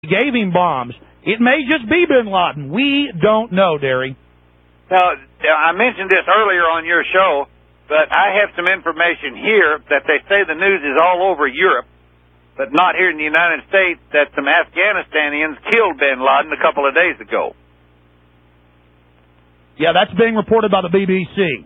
gave him bombs. It may just be bin Laden. We don't know, Derry. Now, I mentioned this earlier on your show, but I have some information here that they say the news is all over Europe, but not here in the United States, that some Afghanistanians killed bin Laden a couple of days ago. Yeah, that's being reported by the BBC.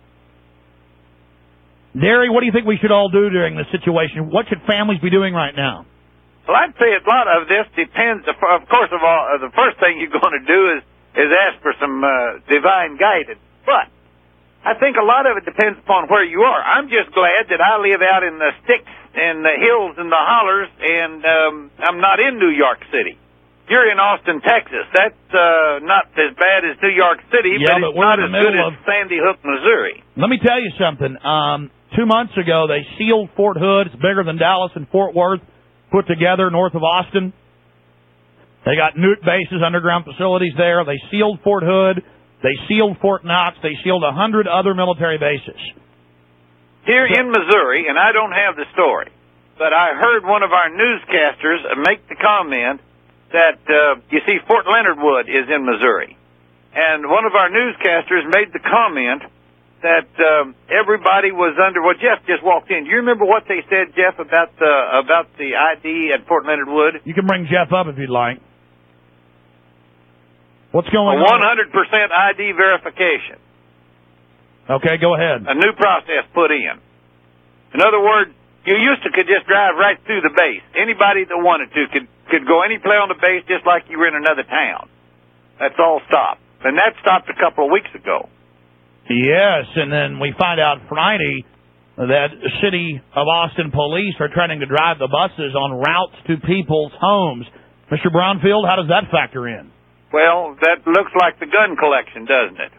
Derry, what do you think we should all do during this situation? What should families be doing right now? Well, I'd say a lot of this depends, of course, of all, the first thing you're going to do is ask for some divine guidance. But I think a lot of it depends upon where you are. I'm just glad that I live out in the sticks and the hills and the hollers, and I'm not in New York City. You're in Austin, Texas. That's not as bad as New York City, yeah, but it's we're not in the as good middle as Sandy Hook, Missouri. Let me tell you something. 2 months ago, they sealed Fort Hood. It's bigger than Dallas and Fort Worth put together north of Austin. They got nuke bases, underground facilities there. They sealed Fort Hood. They sealed Fort Knox. They sealed 100 other military bases. Here in Missouri, and I don't have the story, but I heard one of our newscasters make the comment that, you see, Fort Leonard Wood is in Missouri. And one of our newscasters made the comment that everybody was under. Well, Jeff just walked in. Do you remember what they said, Jeff, about the ID at Fort Leonard Wood? You can bring Jeff up if you'd like. What's going on? 100% ID verification. Okay, go ahead. A new process put in. In other words, you used to could just drive right through the base. Anybody that wanted to could go any place on the base just like you were in another town. That's all stopped. And that stopped a couple of weeks ago. Yes, and then we find out Friday that City of Austin police are trying to drive the buses on routes to people's homes. Mr. Brownfield, how does that factor in? Well, that looks like the gun collection, doesn't it?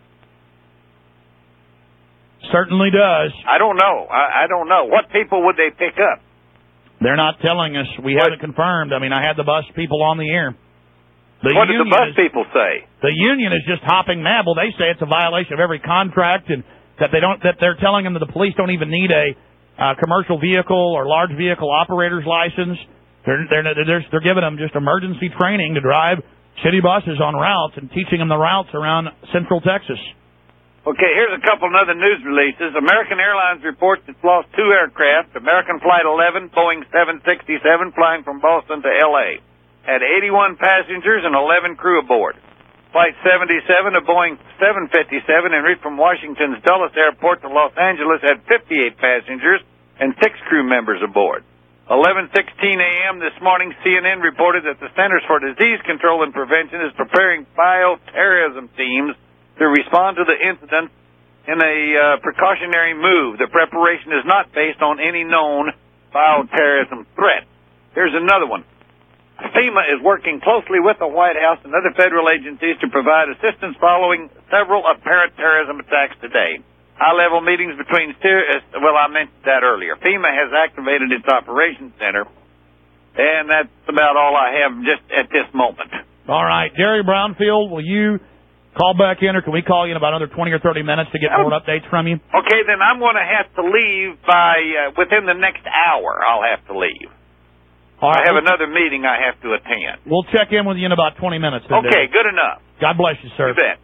Certainly does. I don't know. I don't know. What people would they pick up? They're not telling us. We haven't confirmed. I mean, I had the bus people on the air. What did the bus people say? The union is just hopping mad. Well, they say it's a violation of every contract, and that they're telling them that the police don't even need a commercial vehicle or large vehicle operator's license. They're giving them just emergency training to drive city buses on routes and teaching them the routes around Central Texas. Okay, here's a couple of other news releases. American Airlines reports it's lost 2 aircraft. American Flight 11, Boeing 767, flying from Boston to L.A. had 81 passengers and 11 crew aboard. Flight 77, a Boeing 757, en route from Washington's Dulles Airport to Los Angeles, had 58 passengers and 6 crew members aboard. 11:16 a.m. this morning, CNN reported that the Centers for Disease Control and Prevention is preparing bioterrorism teams to respond to the incident in a precautionary move. The preparation is not based on any known bioterrorism threat. Here's another one. FEMA is working closely with the White House and other federal agencies to provide assistance following several apparent terrorism attacks today. High-level meetings between I mentioned that earlier. FEMA has activated its operations center, and that's about all I have just at this moment. All right. Derry Brownfield, will you call back in, or can we call you in about another 20 or 30 minutes to get more updates from you? Okay, then I'm going to have to leave within the next hour. I'll have to leave. All right, I have another meeting I have to attend. We'll check in with you in about 20 minutes. Then, okay, good enough. God bless you, sir. You bet.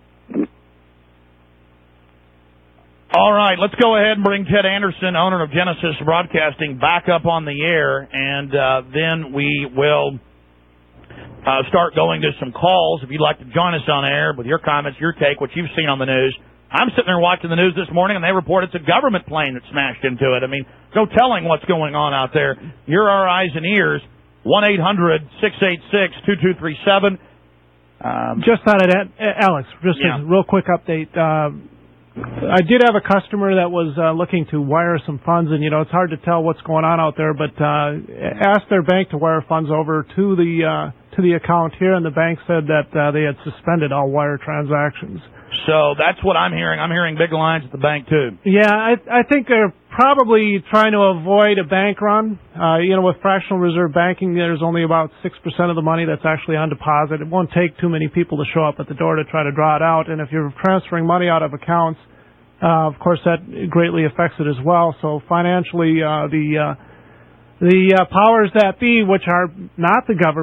All right, let's go ahead and bring Ted Anderson, owner of Genesis Broadcasting, back up on the air, and then we will start going to some calls. If you'd like to join us on air with your comments, your take, what you've seen on the news. I'm sitting there watching the news this morning, and they report it's a government plane that smashed into it. I mean, no telling what's going on out there. You're our eyes and ears. 1-800-686-2237. Just thought I'd add, Alex, just a real quick update. I did have a customer that was looking to wire some funds, and, it's hard to tell what's going on out there, but asked their bank to wire funds over to the account here, and the bank said that they had suspended all wire transactions. So that's what I'm hearing. I'm hearing big lines at the bank, too. Yeah, I think they're probably trying to avoid a bank run. With fractional reserve banking, there's only about 6% of the money that's actually on deposit. It won't take too many people to show up at the door to try to draw it out. And if you're transferring money out of accounts, of course, that greatly affects it as well. So financially, the The powers that be, which are not the government,